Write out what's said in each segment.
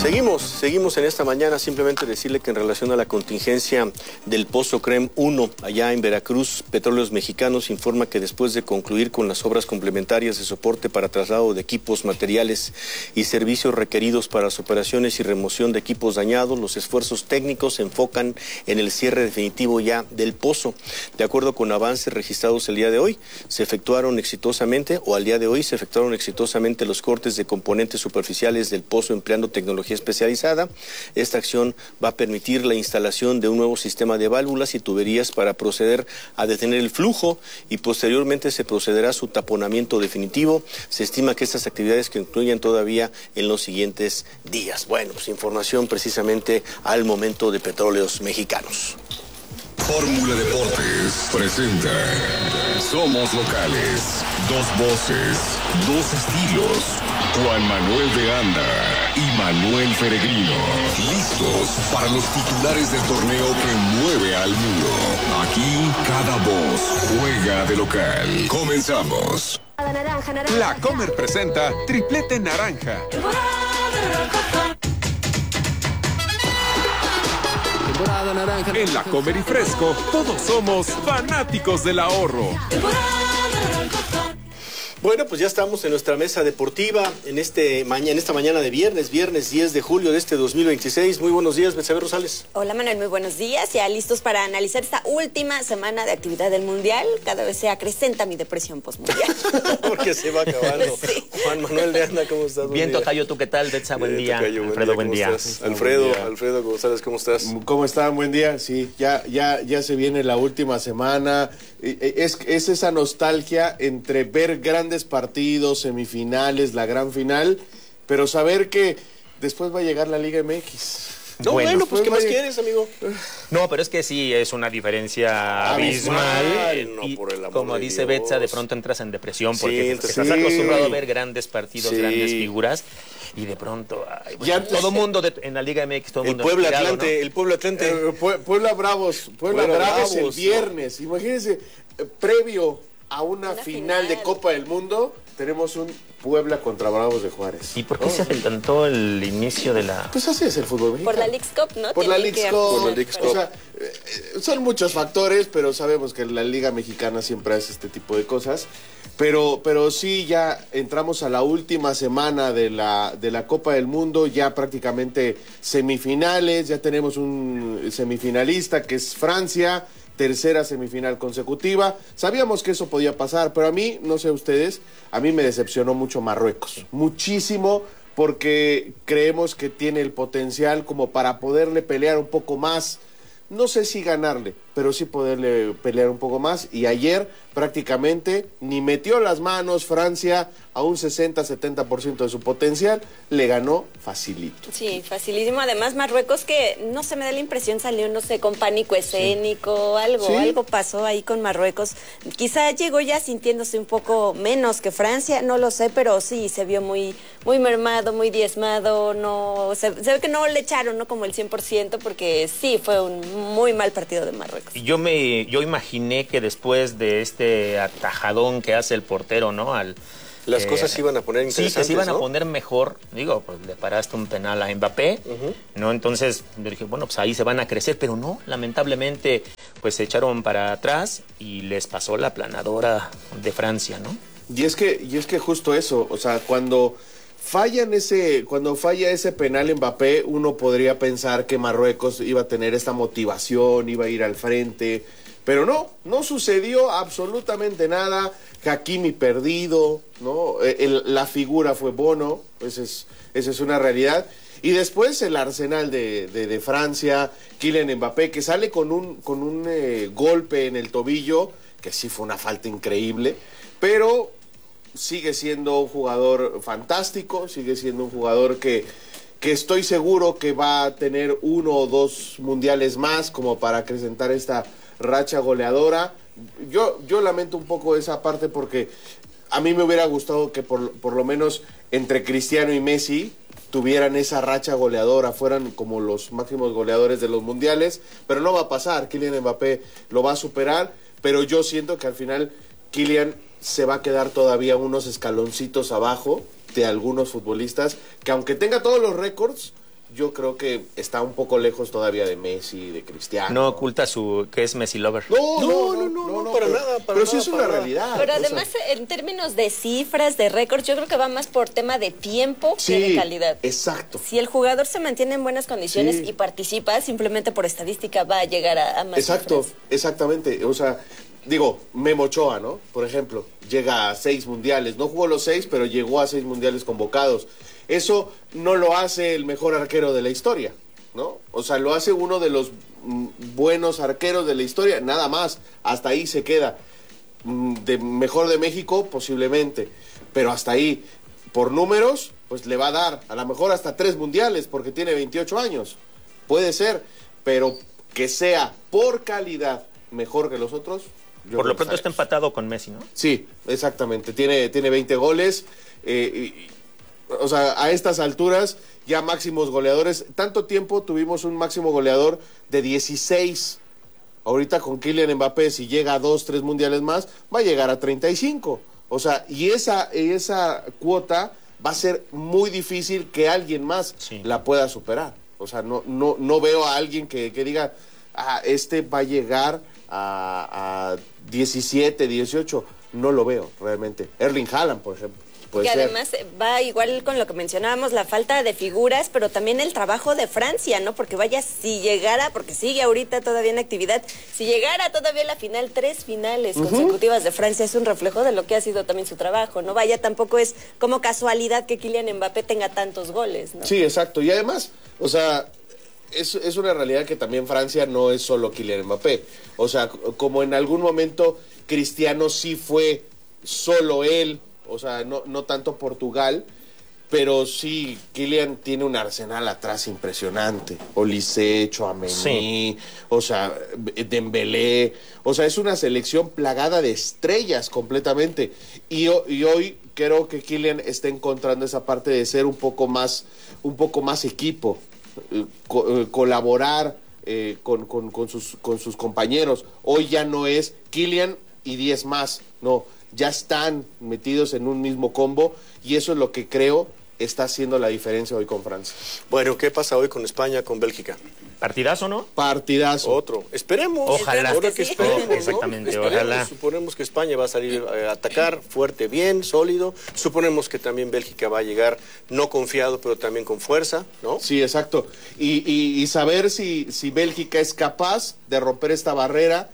Seguimos en esta mañana. Simplemente decirle que en relación a la contingencia del Pozo CREM 1, allá en Veracruz, Petróleos Mexicanos informa que después de concluir con las obras complementarias de soporte para traslado de equipos, materiales y servicios requeridos para las operaciones y remoción de equipos dañados, los esfuerzos técnicos se enfocan en el cierre definitivo ya del pozo. De acuerdo con avances registrados el día de hoy, al día de hoy se efectuaron exitosamente los cortes de componentes superficiales del pozo empleando tecnología especializada. Esta acción va a permitir la instalación de un nuevo sistema de válvulas y tuberías para proceder a detener el flujo y posteriormente se procederá a su taponamiento definitivo. Se estima que estas actividades concluyen todavía en los siguientes días. Bueno, pues información precisamente al momento de Petróleos Mexicanos. Fórmula Deportes presenta Somos Locales, dos voces, dos estilos, Juan Manuel de Anda y Manuel Peregrino, listos para los titulares del torneo que mueve al mundo. Aquí cada voz juega de local. Comenzamos. La Comer presenta Triplete Naranja. En La Comer y Fresco, todos somos fanáticos del ahorro. Bueno, pues ya estamos en nuestra mesa deportiva en esta mañana de viernes 10 de julio de este 2026. Muy buenos días, Betsabe Rosales. Hola Manuel, muy buenos días. Ya listos para analizar esta última semana de actividad del Mundial. Cada vez se acrecenta mi depresión postmundial. Porque se va acabando. Sí. Juan Manuel de Anda, ¿cómo estás? Bien, Tocayo, ¿tú qué tal? Betsa, buen día. Tocayo, Alfredo, buen día. Alfredo González, ¿cómo estás? ¿Cómo están? Buen día. Sí, ya se viene la última semana. Es esa nostalgia entre ver grandes partidos, semifinales, la gran final, pero saber que después va a llegar la Liga MX. No, bueno, pues ¿qué más quieres, amigo? No, pero es que sí, es una diferencia abismal. No, por el amor como de dice Dios. Betsa, de pronto entras en depresión porque Sí, estás acostumbrado a ver grandes partidos, grandes figuras, y de pronto, ya todo mundo en la Liga MX, todo el mundo Puebla inspirado, Atlante, ¿no? el Puebla Atlante. Puebla Bravos el viernes. Imagínense, previo a una final de Copa del Mundo, tenemos un Puebla contra Bravos de Juárez. ¿Y por qué se adelantó el inicio de la...? Pues así es el fútbol mexicano. Por la Leagues Cup, ¿no? Por la Leagues Cup. O sea, son muchos factores, pero sabemos que la Liga Mexicana siempre hace este tipo de cosas. Pero sí, ya entramos a la última semana de la Copa del Mundo, ya prácticamente semifinales, ya tenemos un semifinalista que es Francia, tercera semifinal consecutiva. Sabíamos que eso podía pasar, pero a mí, no sé ustedes, a mí me decepcionó mucho Marruecos. Muchísimo, porque creemos que tiene el potencial como para poderle pelear un poco más. No sé si ganarle, pero sí poderle pelear un poco más. Y ayer prácticamente ni metió las manos Francia a un 60-70% de su potencial, le ganó facilito. Sí, facilísimo. Además, Marruecos, que no se me da la impresión, salió, no sé, con pánico escénico, algo pasó ahí con Marruecos. Quizá llegó ya sintiéndose un poco menos que Francia, no lo sé, pero sí, se vio muy mermado, muy diezmado. No, se ve que no le echaron, ¿no? Como el 100%, porque sí, fue un muy mal partido de Marruecos. Yo imaginé que después de este atajadón que hace el portero, ¿no? Las cosas se iban a poner interesantes, sí, que se iban ¿no? a poner mejor. Digo, pues le paraste un penal a Mbappé, ¿no? Entonces yo dije, bueno, pues ahí se van a crecer, pero no, lamentablemente, pues se echaron para atrás y les pasó la aplanadora de Francia, ¿no? Y es que justo eso, o sea, cuando falla ese penal Mbappé, uno podría pensar que Marruecos iba a tener esta motivación, iba a ir al frente, pero no sucedió absolutamente nada. Hakimi perdido, ¿no? La figura fue Bono, esa es una realidad. Y después el arsenal de Francia, Kylian Mbappé, que sale con un golpe en el tobillo, que sí fue una falta increíble, pero sigue siendo un jugador fantástico, sigue siendo un jugador que estoy seguro que va a tener 1 o 2 mundiales más como para acrecentar esta racha goleadora. Yo lamento un poco esa parte porque a mí me hubiera gustado que por lo menos entre Cristiano y Messi tuvieran esa racha goleadora, fueran como los máximos goleadores de los mundiales, pero no va a pasar. Kylian Mbappé lo va a superar, pero yo siento que al final Kylian se va a quedar todavía unos escaloncitos abajo de algunos futbolistas que, aunque tenga todos los récords, yo creo que está un poco lejos todavía de Messi, de Cristiano. No oculta que es Messi lover. No, para nada. Pero sí es una realidad. Pero además, en términos de cifras, de récords, yo creo que va más por tema de tiempo que de calidad. Exacto. Si el jugador se mantiene en buenas condiciones y participa, simplemente por estadística va a llegar a más cifras. Exactamente. O sea, digo, Memo Ochoa, ¿no? Por ejemplo, llega a 6 mundiales. No jugó los 6, pero llegó a 6 mundiales convocados. Eso no lo hace el mejor arquero de la historia, ¿no? O sea, lo hace uno de los buenos arqueros de la historia, nada más. Hasta ahí se queda. De mejor de México, posiblemente. Pero hasta ahí, por números, pues le va a dar a lo mejor hasta 3 mundiales, porque tiene 28 años. Puede ser, pero que sea por calidad mejor que los otros. Por lo pronto está empatado con Messi, ¿no? Sí, exactamente. Tiene 20 goles. O sea, a estas alturas, ya máximos goleadores. Tanto tiempo tuvimos un máximo goleador de 16. Ahorita con Kylian Mbappé, si llega a 2, 3 mundiales más, va a llegar a 35. O sea, y esa cuota va a ser muy difícil que alguien más la pueda superar. O sea, no veo a alguien que diga, este va a llegar a 17, 18. No lo veo realmente. Erling Haaland, por ejemplo. Que además va igual con lo que mencionábamos, la falta de figuras, pero también el trabajo de Francia, ¿no? Porque vaya, si llegara, porque sigue ahorita todavía en actividad, si llegara todavía a la final, 3 finales consecutivas de Francia, es un reflejo de lo que ha sido también su trabajo, ¿no? Vaya, tampoco es como casualidad que Kylian Mbappé tenga tantos goles, ¿no? Sí, exacto. Y además, o sea, es una realidad que también Francia no es solo Kylian Mbappé. O sea, como en algún momento Cristiano sí fue solo él, o sea, no tanto Portugal, pero sí, Kylian tiene un arsenal atrás impresionante. Olise, Tchouaméni, o sea, Dembélé. O sea, es una selección plagada de estrellas completamente. Y hoy creo que Kylian está encontrando esa parte de ser un poco más equipo, colaborar con sus compañeros. Hoy ya no es Kylian y 10 más, no. Ya están metidos en un mismo combo y eso es lo que creo está haciendo la diferencia hoy con Francia. Bueno, ¿qué pasa hoy con España, con Bélgica? Partidazo, ¿no? Partidazo. Otro. Esperemos. Ojalá. Ahora que esperemos, ¿no? Exactamente, Esperemos. ojalá. Suponemos que España va a salir a atacar fuerte, bien, sólido. Suponemos que también Bélgica va a llegar no confiado, pero también con fuerza, ¿no? Sí, exacto. Y saber si Bélgica es capaz de romper esta barrera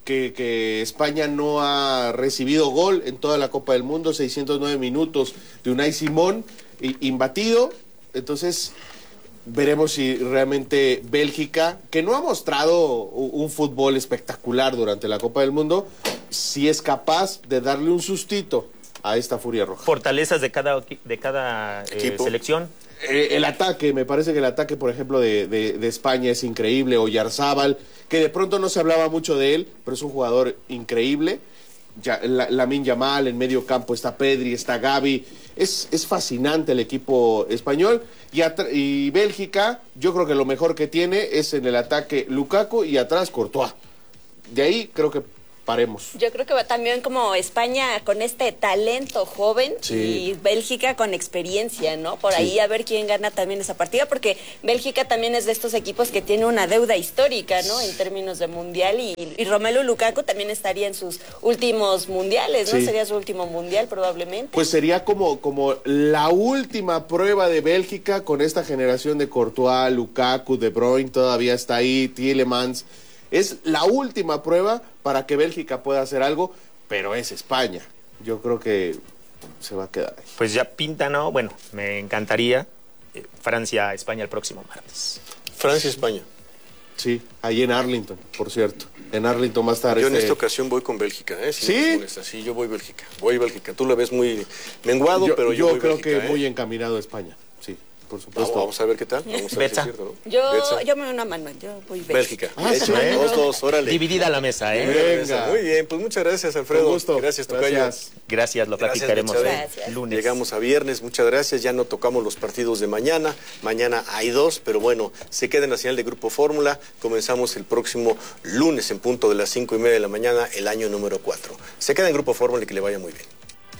que España no ha recibido gol en toda la Copa del Mundo, 609 minutos de Unai Simón, imbatido. Entonces, veremos si realmente Bélgica, que no ha mostrado un fútbol espectacular durante la Copa del Mundo, si es capaz de darle un sustito a esta Furia Roja. Fortalezas de cada selección. El ataque, me parece que el ataque, por ejemplo, de España es increíble. Oyarzábal, que de pronto no se hablaba mucho de él, pero es un jugador increíble. Lamine Yamal, en medio campo está Pedri, está Gavi. Es fascinante el equipo español. Y Bélgica, yo creo que lo mejor que tiene es en el ataque Lukaku y atrás Courtois. De ahí creo que paremos. Yo creo que va también como España con este talento joven y Bélgica con experiencia, ¿no? Por ahí a ver quién gana también esa partida, porque Bélgica también es de estos equipos que tiene una deuda histórica, ¿no? En términos de mundial y Romelu Lukaku también estaría en sus últimos mundiales, ¿no? Sería su último mundial probablemente. Pues sería como la última prueba de Bélgica con esta generación de Courtois, Lukaku, De Bruyne todavía está ahí, Tielemans. Es la última prueba para que Bélgica pueda hacer algo, pero es España. Yo creo que se va a quedar ahí. Pues ya pinta, ¿no? Bueno, me encantaría Francia-España el próximo martes. Francia-España. Sí, ahí en Arlington, por cierto. En Arlington va a estar Yo en esta ocasión voy con Bélgica, ¿eh? ¿Sí? Sí, yo voy Bélgica. Voy Bélgica. Tú la ves muy menguado, pero yo voy creo Bélgica, que muy encaminado a España. Sí, por supuesto. Vamos a ver qué tal. Vamos a ver si es cierto, ¿no? Yo me uno a Manuel, yo voy Bélgica. Sí. Dos, órale. Dividida la mesa, ¿eh? Venga. Muy bien, pues muchas gracias, Alfredo. Con gusto. Gracias, Tocayo. Gracias, lo platicaremos el lunes. Llegamos a viernes, muchas gracias. Ya no tocamos los partidos de mañana. Mañana hay 2, pero bueno, se queda en la señal de Grupo Fórmula. Comenzamos el próximo lunes en punto de las 5:30 de la mañana, el año número 4. Se queda en Grupo Fórmula y que le vaya muy bien.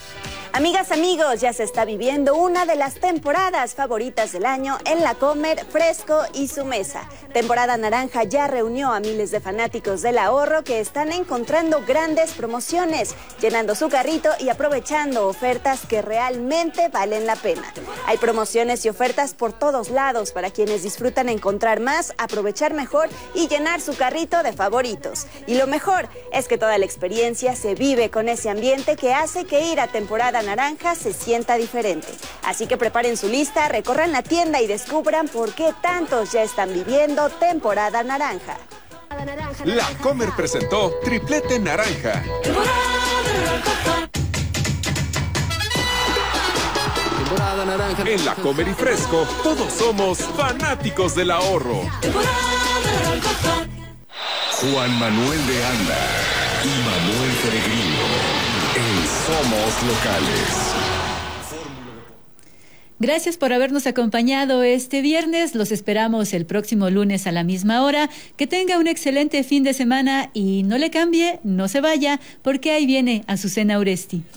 Amigas, amigos, ya se está viviendo una de las temporadas favoritas del año en La Comer, Fresco y Su Mesa. Temporada naranja ya reunió a miles de fanáticos del ahorro que están encontrando grandes promociones, llenando su carrito y aprovechando ofertas que realmente valen la pena. Hay promociones y ofertas por todos lados para quienes disfrutan encontrar más, aprovechar mejor y llenar su carrito de favoritos. Y lo mejor es que toda la experiencia se vive con ese ambiente que hace que ir a temporada naranja se sienta diferente. Así que preparen su lista, recorran la tienda y descubran por qué tantos ya están viviendo temporada naranja. La Comer presentó Triplete Naranja. Temporada naranja. En La Comer y Fresco, todos somos fanáticos del ahorro. Juan Manuel de Anda y Manuel Peregrino en Somos Locales. Gracias por habernos acompañado este viernes. Los esperamos el próximo lunes a la misma hora. Que tenga un excelente fin de semana y no le cambie, no se vaya, porque ahí viene Azucena Uresti.